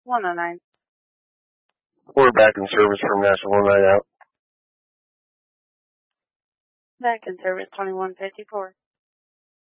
109. We're back in service from National Night Out. Back in service 2154.